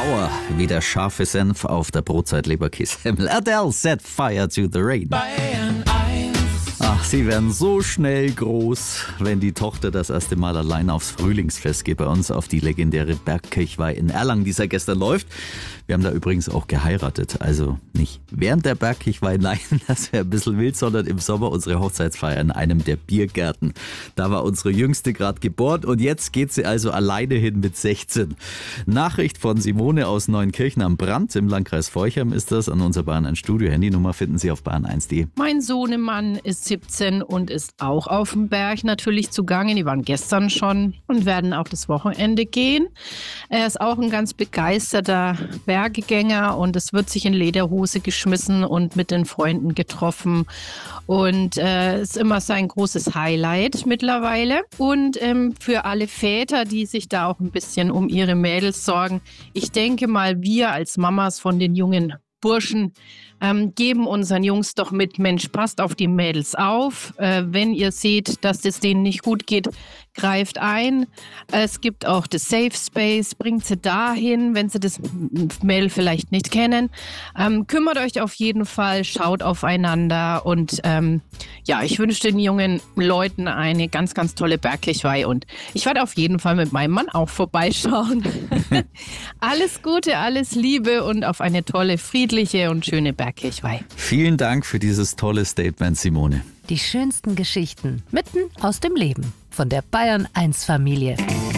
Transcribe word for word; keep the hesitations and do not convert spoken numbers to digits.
Sauer wie der scharfe Senf auf der Brotzeit Leberkässemmel. Adele set fire to the rain. Ach, sie werden so schnell groß, wenn die Tochter das erste Mal allein aufs Frühlingsfest geht bei uns auf die legendäre Bergkirchweih in Erlangen, die seit gestern läuft. Wir haben da übrigens auch geheiratet, also nicht während der Bergkirchweih, nein, das wäre ein bisschen wild, sondern im Sommer unsere Hochzeitsfeier in einem der Biergärten. Da war unsere Jüngste gerade geboren und jetzt geht sie also alleine hin mit sechzehn. Nachricht von Simone aus Neunkirchen am Brand im Landkreis Forchheim ist das, an unser Bayern eins Studio. Handynummer finden Sie auf bayern eins punkt de. Mein Sohnemann ist siebzehn und ist auch auf dem Berg natürlich zugange. Die waren gestern schon und werden auch das Wochenende gehen. Er ist auch ein ganz begeisterter Berggänger und es wird sich in Lederhose geschmissen und mit den Freunden getroffen. Und äh, ist immer sein großes Highlight mittlerweile. Und ähm, für alle Väter, die sich da auch ein bisschen um ihre Mädels sorgen, ich denke mal, wir als Mamas von den jungen Burschen ähm, geben unseren Jungs doch mit, Mensch, passt auf die Mädels auf. Äh, wenn ihr seht, dass es denen nicht gut geht, greift ein. Es gibt auch das Safe Space, bringt sie dahin, wenn sie das Mädel vielleicht nicht kennen. Ähm, kümmert euch auf jeden Fall, schaut aufeinander und ähm, ja, ich wünsche den jungen Leuten eine ganz, ganz tolle Bergkirchweih und ich werde auf jeden Fall mit meinem Mann auch vorbeischauen. Alles Gute, alles Liebe und auf eine tolle, friedliche und schöne Bergkirchweih. Vielen Dank für dieses tolle Statement, Simone. Die schönsten Geschichten mitten aus dem Leben von der Bayern eins Familie.